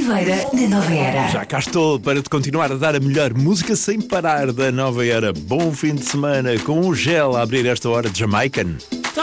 Oliveira, na Nova Era. Já cá estou para te continuar a dar a melhor música sem parar da Nova Era. Bom fim de semana com o Gel a abrir esta hora de Jamaican.